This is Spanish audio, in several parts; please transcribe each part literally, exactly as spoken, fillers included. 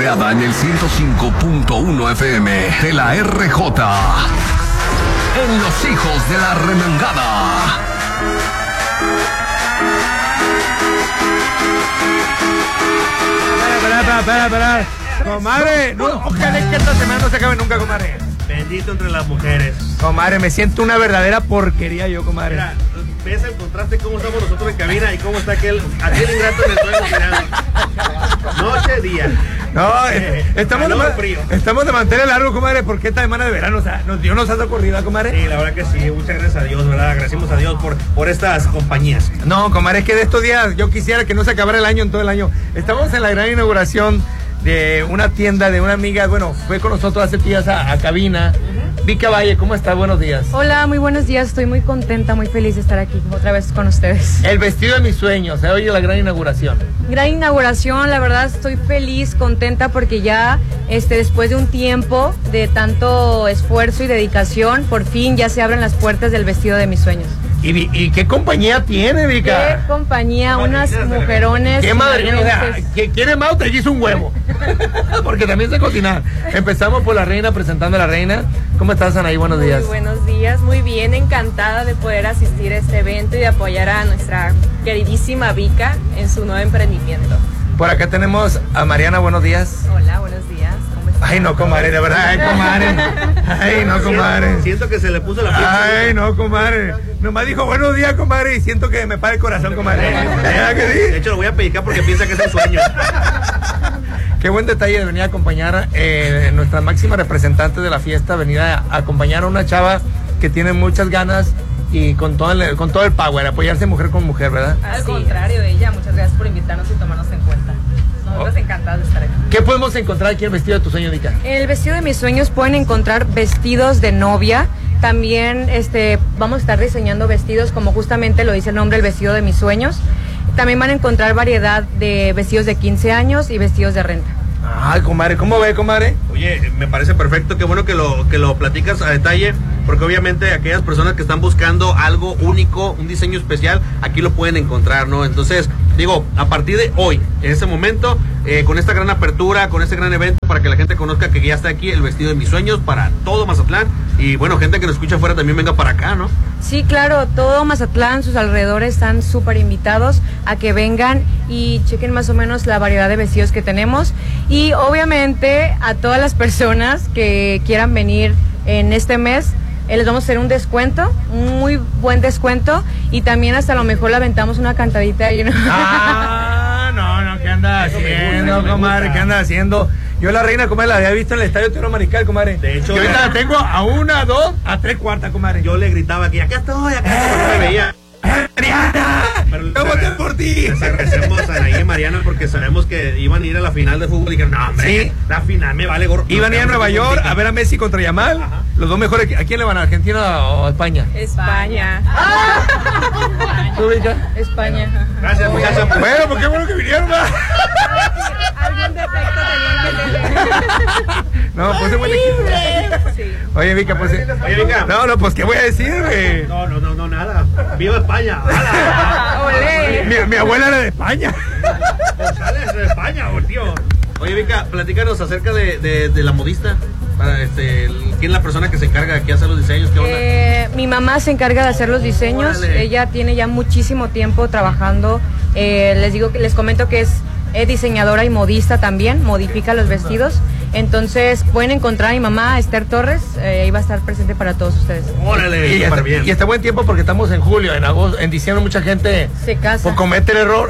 creada en el ciento cinco punto uno F M de la R J. En Los Hijos de la Remangada. Espera, espera, espera, espera. Comadre, no, ojalá que esta semana no se acabe nunca, comadre. Bendito entre las mujeres. Comadre, me siento una verdadera porquería yo, comadre. Mira, ves el contraste, cómo estamos nosotros en cabina y cómo está aquel, aquel ingrato en el suelo tirando. Noche, día. No, eh, estamos, de, frío. estamos de mantener largo, comadre, porque esta semana de verano, o sea, nos dio nos ha corrida, comadre. Sí, la verdad que sí, muchas gracias a Dios, ¿verdad? Agradecemos a Dios por, por estas compañías. No, comadre, es que de estos días yo quisiera que no se acabara el año en todo el año. Estamos en la gran inauguración de una tienda de una amiga, bueno, fue con nosotros hace días a, a cabina. Uh-huh. Vika Valle, ¿cómo está? Buenos días. Hola, muy buenos días, estoy muy contenta, muy feliz de estar aquí otra vez con ustedes. El vestido de mis sueños, se oye la gran inauguración. Gran inauguración, la verdad estoy feliz, contenta porque ya este, después de un tiempo de tanto esfuerzo y dedicación, por fin ya se abren las puertas del vestido de mis sueños. ¿Y, y qué compañía tiene, Vika? ¿Qué compañía? Unas mujerones. ¿Qué madre? O sea, ¿quiere más o te hizo un huevo? Porque también sé cocinar. Empezamos por la reina, presentando a la reina. ¿Cómo estás, Anaí? Buenos días. Muy buenos días, muy bien, encantada de poder asistir a este evento y de apoyar a nuestra queridísima Vika en su nuevo emprendimiento. Por acá tenemos a Mariana, buenos días. Hola, buenos días. ¿Cómo estás? Ay, no, comadre, de verdad, ay, comadre. Ay, no, comadre. Siento que se le puso la piel. Ay, no, comadre. Nomás dijo buenos días, comadre, y siento que me para el corazón, comadre. ¿Verdad que sí? De hecho, lo voy a pellizcar porque piensa que es un sueño. Qué buen detalle de venir a acompañar eh, nuestra máxima representante de la fiesta, venir a, a acompañar a una chava que tiene muchas ganas y con todo el, con todo el power, apoyarse mujer con mujer, ¿verdad? Al contrario, ella, muchas gracias por invitarnos y tomarnos en cuenta. Nosotros oh. encantados de estar aquí. ¿Qué podemos encontrar aquí en el vestido de tu sueño, Vika? En el vestido de mis sueños pueden encontrar vestidos de novia. También este, vamos a estar diseñando vestidos, como justamente lo dice el nombre, el vestido de mis sueños. También van a encontrar variedad de vestidos de quince años y vestidos de renta. Ay, comadre, ¿cómo ve, comadre? Oye, me parece perfecto, qué bueno que lo, que lo platicas a detalle, porque obviamente aquellas personas que están buscando algo único, un diseño especial, aquí lo pueden encontrar, ¿no? Entonces, digo, a partir de hoy, en este momento, eh, con esta gran apertura, con este gran evento, para que la gente conozca que ya está aquí el vestido de mis sueños para todo Mazatlán, y bueno, gente que nos escucha afuera también venga para acá, ¿no? Sí, claro, todo Mazatlán, sus alrededores están súper invitados a que vengan y chequen más o menos la variedad de vestidos que tenemos. Y obviamente a todas las personas que quieran venir en este mes, eh, les vamos a hacer un descuento, un muy buen descuento, y también hasta a lo mejor le aventamos una cantadita. Y una... Ah, no, no, ¿qué anda haciendo, comadre? ¿Qué anda haciendo? Yo la reina, comadre, la había visto en el estadio Teodoro Mariscal, comadre. De hecho, yo ahorita la tengo a una, a dos, a tres cuartas, comadre. Yo le gritaba aquí, acá estoy, acá estoy, no me veía. ¡Mariana! ¡No voté por ti! Les agradecemos a Anaí y Mariana porque sabemos que iban a ir a la final de fútbol y dijeron, no, hombre, ¿sí? La final me vale gorro. Iban a ir a Nueva York a ver a Messi contra Yamal. Ajá. Los dos mejores. ¿A quién le van? ¿A Argentina o a España? España. ¿Tú, Vika? España. Gracias, muchachos. Bueno, pues qué bueno que vinieron. Algún defecto tenían que tener. No, pues es buen equipo. Sí. Oye, Vika, pues. Oye, Vika. No, no, pues, ¿qué voy a decir, güey? No, no, no, no, nada. ¡Viva España! ¡Olé! Mi, mi abuela era de España. González de España, oh, tío. Oye, Vika, platícanos acerca de, de, de la modista. Para este, ¿quién es la persona que se encarga de hacer los diseños? ¿Qué onda? Eh, mi mamá se encarga de hacer los diseños. Órale. Ella tiene ya muchísimo tiempo trabajando. Eh, les digo, les comento que es es diseñadora y modista también, modifica los vestidos. Entonces pueden encontrar a mi mamá, Esther Torres, eh, ahí va a estar presente para todos ustedes. Órale, y, y, bien. Y está buen tiempo porque estamos en julio, en agosto, en diciembre mucha gente se casa. Por comete el error.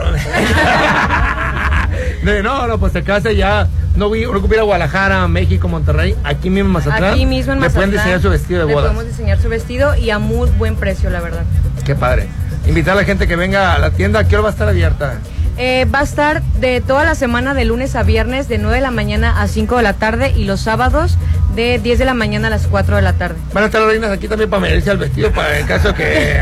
No, no, pues se casa ya. No voy no ir a Guadalajara, México, Monterrey, aquí mismo en Mazatlán. Aquí mismo en Mazatlán. Le pueden diseñar su vestido de bodas. Le podemos diseñar su vestido y a muy buen precio, la verdad. Qué padre. Invitar a la gente que venga a la tienda. ¿A qué hora va a estar abierta? Eh, va a estar de toda la semana, de lunes a viernes, de nueve de la mañana a cinco de la tarde, y los sábados de diez de la mañana a las cuatro de la tarde. Van a estar las reinas aquí también para medirse al vestido, para el caso que...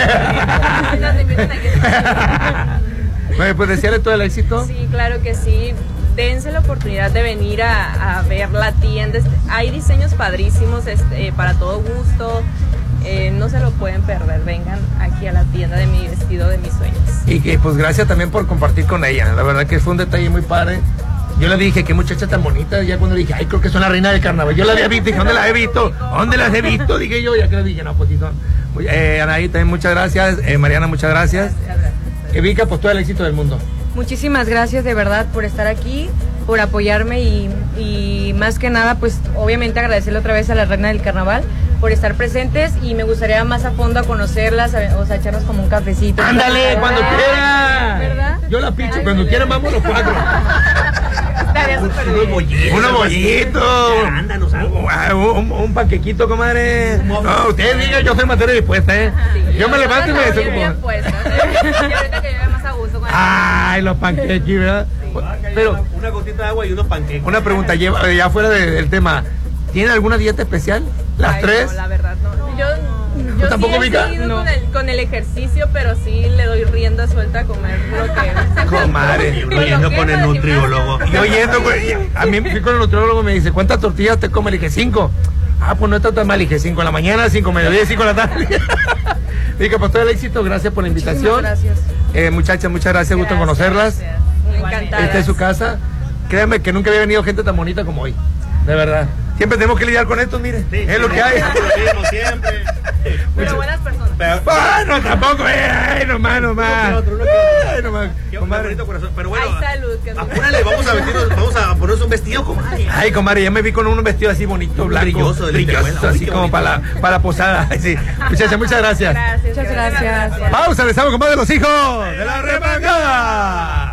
Bueno, pues desearle todo el éxito. Sí, claro que sí. Dense la oportunidad de venir a, a ver la tienda. Hay diseños padrísimos este, para todo gusto. Eh, no se lo pueden perder. Vengan aquí a la tienda de mi vestido de mis sueños. Y que pues gracias también por compartir con ella. La verdad que fue un detalle muy padre. Yo le dije, qué muchacha tan bonita, ya cuando dije, ay, creo que son la reina del carnaval. Yo la había visto, dije, ¿dónde la he visto? ¿Dónde las he visto? Dije yo, ya que le dije, no, pues sí son. Eh, Anaí, también muchas gracias. Eh, Mariana, muchas gracias. Evika, pues todo el éxito del mundo. Muchísimas gracias de verdad por estar aquí, por apoyarme y, y más que nada, pues obviamente agradecerle otra vez a la reina del carnaval por estar presentes y me gustaría más a fondo conocerlas, o sea, echarnos como un cafecito. ¡Ándale, cuando quiera! ¿Verdad? Yo la picho, cuando quieran vamos los cuatro. Estaría súper bien. Unos bollitos. Unos bollitos. Ándanos algo. Un, un, un panquequito, comadre. No, usted diga, yo soy materia dispuesta, ¿eh? Sí, yo me levanto y me estoy bien desocupo. puesta. Y ahorita que yo me más a gusto con Ay, los panqueques, ¿verdad? Pero, Una gotita de agua y unos panqueques. una pregunta, lleva, ya fuera de- del tema, ¿tiene alguna dieta especial? ¿Las Ay, tres? No, la verdad, no. Yo, ¿Tú yo tampoco, sí he Mica? seguido No. con, el, con el ejercicio, pero sí le doy rienda suelta a comer lo que... Comadre, Yo yendo con el nutriólogo. Yo yendo, con- a mí fui con el nutriólogo y me dice, ¿cuántas tortillas te come? Le dije, cinco. Ah, pues no está tan mal. Le dije, cinco en la mañana, cinco en mediodía y cinco en la tarde. Dije, pues todo el éxito, gracias por la invitación. Gracias. Eh, muchachas, muchas gracias, gusto en conocerlas. Encantada. Esta es su casa. Créanme que nunca había venido gente tan bonita como hoy. De verdad. Siempre tenemos que lidiar con esto, mire. Sí, es lo que hay. Lo mismo siempre. Pero buenas personas. Pero- Bueno, tampoco, eh. Ay, nomás, nomás. Uno que otro, uno que otro. Ay, nomás. Qué Comadre. bonito corazón. Pero bueno, Ay, salud, que es- apúrale, vamos a vestirnos, vamos a ponernos un vestido, comadre. Ay, comadre, ya me vi con un vestido así bonito, blanco, Brilloso, de lentejuela. Uy, así qué como bonito. para la, para la posada. Ay, sí. Muchachas, muchas gracias. Gracias. Muchas gracias. Pausa, regresamos con más de los hijos de la remangada.